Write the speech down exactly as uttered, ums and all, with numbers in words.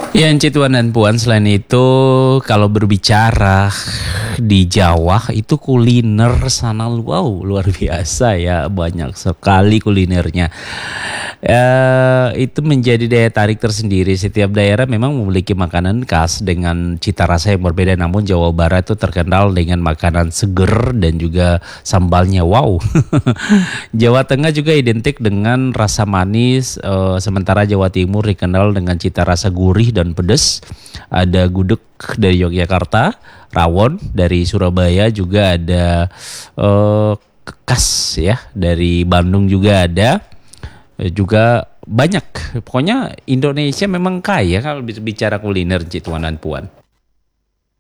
Ya, Encik Tuan dan Puan, selain itu kalau berbicara di Jawa itu kuliner sana wow luar biasa ya, banyak sekali kulinernya. Eh, itu menjadi daya tarik tersendiri. Setiap daerah memang memiliki makanan khas dengan cita rasa yang berbeda. Namun Jawa Barat itu terkenal dengan makanan seger dan juga sambalnya wow. Jawa Tengah juga identik dengan rasa manis, eh, sementara Jawa Timur dikenal dengan cita rasa gurih dan pedas. Ada gudeg dari Yogyakarta, rawon dari Surabaya, juga ada eh, khas ya dari Bandung juga ada. Eh, juga banyak. Pokoknya Indonesia memang kaya kalau bicara kuliner, Cik Tuan dan Puan.